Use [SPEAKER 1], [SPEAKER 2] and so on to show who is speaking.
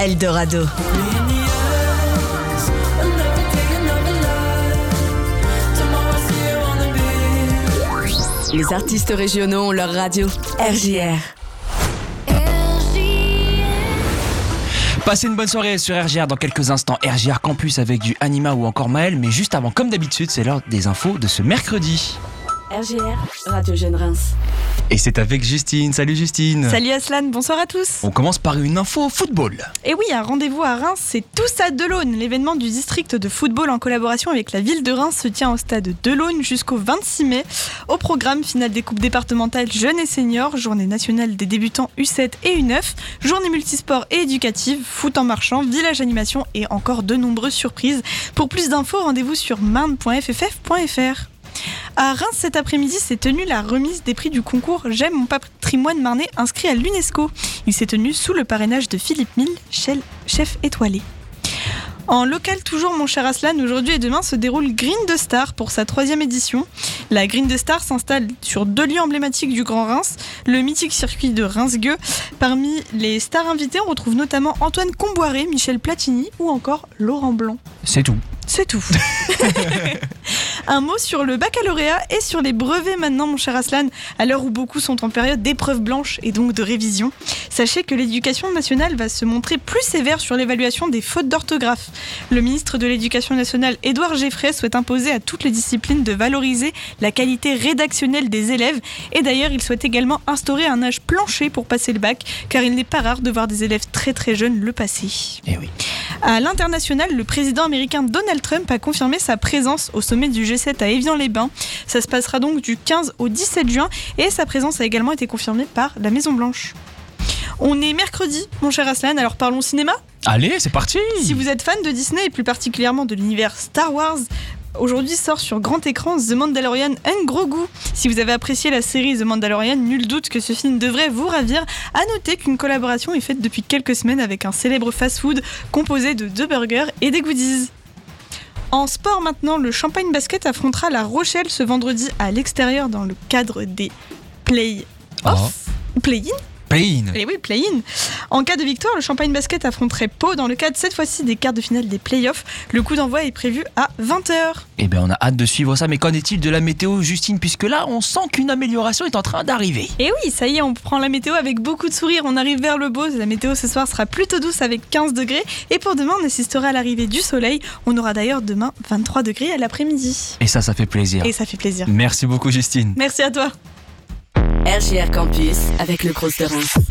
[SPEAKER 1] Eldorado. Les artistes régionaux ont leur radio. RJR.
[SPEAKER 2] Passez une bonne soirée sur RJR dans quelques instants. RJR Campus avec du Anima ou encore Maël. Mais juste avant, comme d'habitude, c'est l'heure des infos de ce mercredi.
[SPEAKER 1] RJR, Radio Jeune Reims.
[SPEAKER 2] Et c'est avec Justine. Salut Justine.
[SPEAKER 3] Salut Aslan, bonsoir à tous.
[SPEAKER 2] On commence par une info football.
[SPEAKER 3] Et oui, un rendez-vous à Reims, c'est Tous à Delaune. L'événement du district de football en collaboration avec la ville de Reims se tient au stade Delaune jusqu'au 26 mai. Au programme, finale des coupes départementales jeunes et seniors, journée nationale des débutants U7 et U9, journée multisport et éducative, foot en marchand, village animation et encore de nombreuses surprises. Pour plus d'infos, rendez-vous sur marne.fff.fr. À Reims, cet après-midi, s'est tenue la remise des prix du concours J'aime mon patrimoine marnais inscrit à l'UNESCO. Il s'est tenu sous le parrainage de Philippe Mille, chef étoilé. En local toujours, mon cher Aslan, aujourd'hui et demain se déroule Green de Star pour sa 3e édition. La Green de Star s'installe sur 2 lieux emblématiques du Grand Reims, le mythique circuit de Reims-Gueux. Parmi les stars invités, on retrouve notamment Antoine Comboiré, Michel Platini ou encore Laurent Blanc.
[SPEAKER 2] C'est tout.
[SPEAKER 3] C'est tout. Un mot sur le baccalauréat et sur les brevets maintenant, mon cher Aslan. À l'heure où beaucoup sont en période d'épreuves blanches et donc de révision, sachez que l'éducation nationale va se montrer plus sévère sur l'évaluation des fautes d'orthographe. Le ministre de l'Éducation nationale, Édouard Geffray, souhaite imposer à toutes les disciplines de valoriser la qualité rédactionnelle des élèves. Et d'ailleurs, il souhaite également instaurer un âge plancher pour passer le bac, car il n'est pas rare de voir des élèves très très jeunes le passer.
[SPEAKER 2] Eh oui.
[SPEAKER 3] À l'international, le président américain Donald Trump a confirmé sa présence au sommet du G7 à Évian-les-Bains. Ça se passera donc du 15 au 17 juin et sa présence a également été confirmée par la Maison-Blanche. On est mercredi, mon cher Aslan, alors parlons cinéma.
[SPEAKER 2] Allez, c'est parti.
[SPEAKER 3] Si vous êtes fan de Disney et plus particulièrement de l'univers Star Wars, aujourd'hui sort sur grand écran The Mandalorian & Grogu. Si vous avez apprécié la série The Mandalorian, nul doute que ce film devrait vous ravir. À noter qu'une collaboration est faite depuis quelques semaines avec un célèbre fast-food composé de 2 burgers et des goodies. En sport maintenant, le Champagne Basket affrontera La Rochelle ce vendredi à l'extérieur dans le cadre des play-off ou play-in.
[SPEAKER 2] Play-in.
[SPEAKER 3] Et oui, play-in. En cas de victoire, le Champagne Basket affronterait Pau dans le cadre cette fois-ci des quarts de finale des play-offs. Le coup d'envoi est prévu à 20h.
[SPEAKER 2] Eh bien, on a hâte de suivre ça, mais qu'en est-il de la météo, Justine, puisque là, on sent qu'une amélioration est en train d'arriver.
[SPEAKER 3] Et oui, ça y est, on prend la météo avec beaucoup de sourire, on arrive vers le beau. La météo ce soir sera plutôt douce avec 15 degrés. Et pour demain, on assistera à l'arrivée du soleil. On aura d'ailleurs demain 23 degrés à l'après-midi.
[SPEAKER 2] Et ça fait plaisir.
[SPEAKER 3] Et ça fait plaisir.
[SPEAKER 2] Merci beaucoup, Justine.
[SPEAKER 3] Merci à toi.
[SPEAKER 1] RJR Campus avec le Crous de Reims.